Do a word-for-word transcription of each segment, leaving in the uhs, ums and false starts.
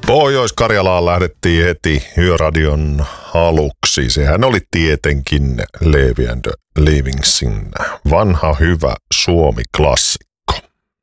Pohjois-Karjalaan lähdettiin heti Yöradion aluksi. Sehän oli tietenkin Leevi and the Livingsin vanha hyvä Suomi-klassikko.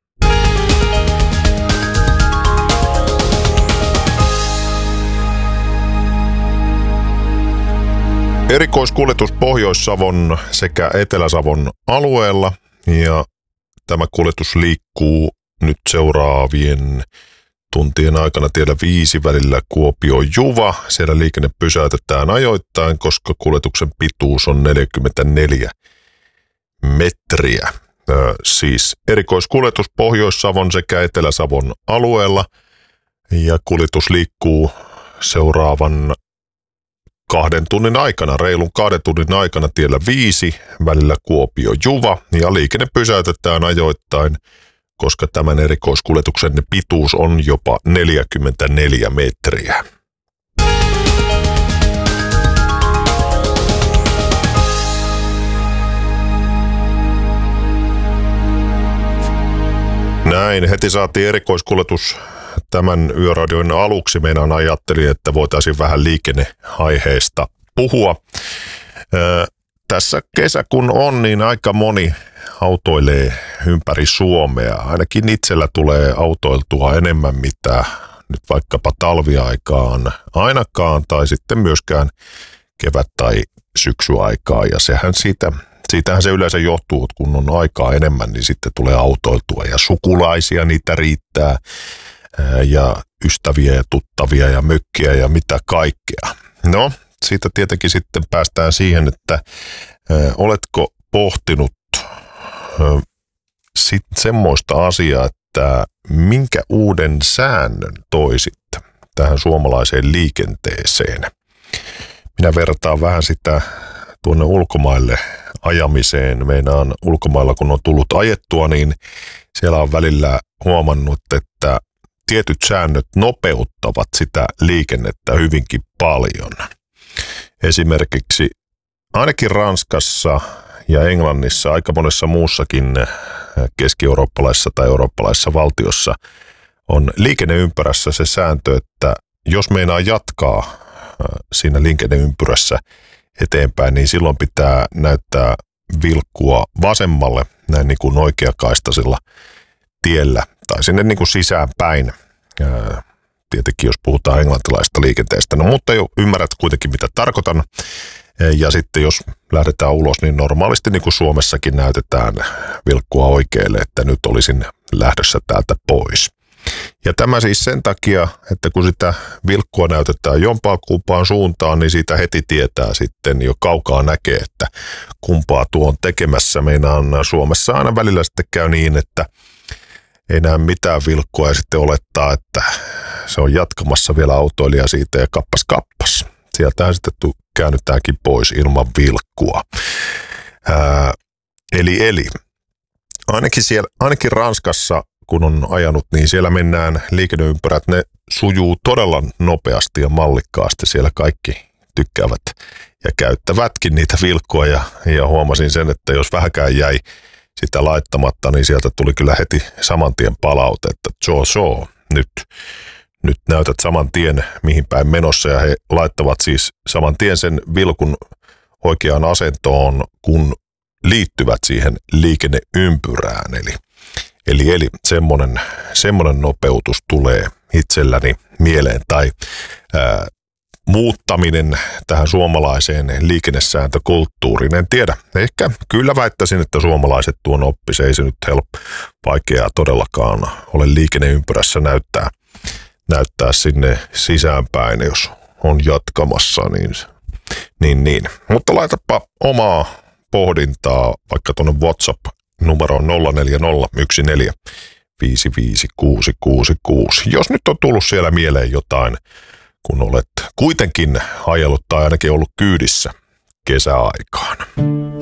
Erikoiskuljetus Pohjois-Savon sekä Etelä-Savon alueella, ja tämä kuljetus liikkuu nyt seuraavien tuntien aikana tiellä viisi välillä Kuopio-Juva. Siellä liikenne pysäytetään ajoittain, koska kuljetuksen pituus on neljäkymmentäneljä metriä. Ö, siis erikoiskuljetus Pohjois-Savon sekä Etelä-Savon alueella, ja kuljetus liikkuu seuraavan kahden tunnin aikana, reilun kahden tunnin aikana tiellä viisi välillä Kuopio-Juva, ja liikenne pysäytetään ajoittain, koska tämän erikoiskuljetuksen pituus on jopa neljäkymmentäneljä metriä. Näin, heti saatiin erikoiskuljetus tämän Yöradion aluksi. Meidän ajattelin, että voitaisiin vähän liikenneaiheesta puhua. Öö, tässä kesä kun on, niin aika moni autoilee ympäri Suomea. Ainakin itsellä tulee autoiltua enemmän mitä nyt vaikkapa talviaikaan ainakaan, tai sitten myöskään kevät- tai syksyaikaa. Ja sehän siitä, siitähän se yleensä johtuu, että kun on aikaa enemmän, niin sitten tulee autoiltua ja sukulaisia niitä riittää. Ja ystäviä ja tuttavia ja mökkiä ja mitä kaikkea. No, siitä tietenkin sitten päästään siihen, että ö, oletko pohtinut ö, sit semmoista asiaa, että minkä uuden säännön toisit tähän suomalaiseen liikenteeseen. Minä vertaan vähän sitä tuonne ulkomaille ajamiseen. Meinaan ulkomailla, kun on tullut ajettua, niin siellä on välillä huomannut, että tietyt säännöt nopeuttavat sitä liikennettä hyvinkin paljon. Esimerkiksi ainakin Ranskassa ja Englannissa, aika monessa muussakin keski-eurooppalaisessa tai eurooppalaisessa valtiossa on liikenneympyrässä se sääntö, että jos meinaa jatkaa siinä liikenneympyrässä eteenpäin, niin silloin pitää näyttää vilkkua vasemmalle näin niin kuin oikeakaistaisella tiellä tai sinne niin kuin sisäänpäin. Tietenkin jos puhutaan englantilaisesta liikenteestä. No mutta jo ymmärrät kuitenkin mitä tarkoitan. Ja sitten jos lähdetään ulos, niin normaalisti niin kuin Suomessakin näytetään vilkkua oikealle, että nyt olisin lähdössä täältä pois. Ja tämä siis sen takia, että kun sitä vilkkua näytetään jompaan kumpaan suuntaan, niin siitä heti tietää sitten jo kaukaa näkee, että kumpaa tuo on tekemässä. Meinaan Suomessa aina välillä sitten käy niin, että ei näe mitään vilkkua ja sitten olettaa, että se on jatkamassa vielä autoilija siitä ja kappas kappas. Sieltähän sitten tu- käännytäänkin pois ilman vilkkua. Ää, eli eli ainakin, siellä, ainakin Ranskassa, kun on ajanut, niin siellä mennään liikenneympyrät, ne sujuu todella nopeasti ja mallikkaasti. Siellä kaikki tykkäävät ja käyttävätkin niitä vilkkua ja, ja huomasin sen, että jos vähäkään jäi sitä laittamatta, niin sieltä tuli kyllä heti saman tien palaute, että joo, joo, nyt, nyt näytät saman tien mihin päin menossa, ja he laittavat siis saman tien sen vilkun oikeaan asentoon, kun liittyvät siihen liikenneympyrään, eli, eli, eli semmoinen, semmoinen nopeutus tulee itselläni mieleen, tai ää, muuttaminen tähän suomalaiseen liikennesääntökulttuuriin. En tiedä. Ehkä kyllä väittäisin, että suomalaiset tuon oppis. Ei se nyt helppo, vaikeaa todellakaan ole liikenneympyrässä näyttää, näyttää sinne sisäänpäin, jos on jatkamassa. Niin, niin, niin. Mutta laitapa omaa pohdintaa vaikka tuonne WhatsApp-numeroon nolla neljä nolla yksi neljä viisi viisi kuusi kuusi kuusi. Jos nyt on tullut siellä mieleen jotain, kun olet kuitenkin ajellut tai ainakin ollut kyydissä kesäaikaan.